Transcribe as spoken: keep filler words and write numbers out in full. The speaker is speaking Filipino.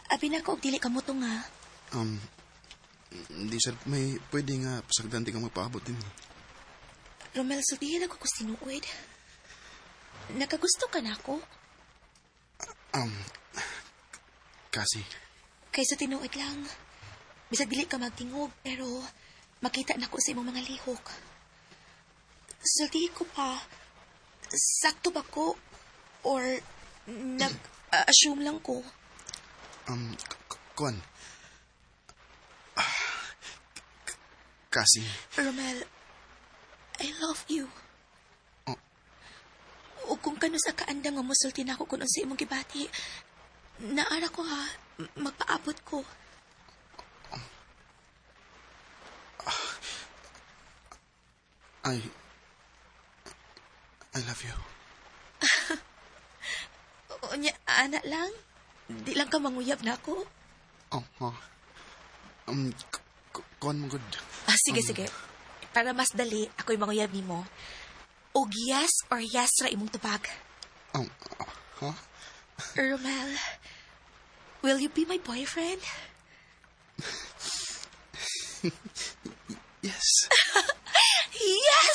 Abi na ko, og dili ka mo to nga. Um, hindi sir, may pwede nga pasagdanti kang magpaabot din. Romel, sabihin ako kung sinuod. Nakagusto ka na ako? Um, kasi, Kaysa tinuod lang. Bisag dili ka magtingog, pero makita na ko sa imong mga lihok. Sabihin ko pa, sakto ba ko? Or nag-assume lang ko? um, k- kuan. Ah, k- kasi, Romel, I love you. Oh. O kung kano sa kaandang nga musulti na ako kung sa imong gibati, naara ko ha, magpaabot ko. I, I love you. O nya, anak lang? Di lang ka manguyab na ako? Oh, oh. Um, k- k- kuan mo good. Ah, sige, Um, sige. Para mas dali, ako'y manguyab ni mo. Og yes or yes ra imong tubag. Um, uh, huh? Romel, will you be my boyfriend? Yes. Yes!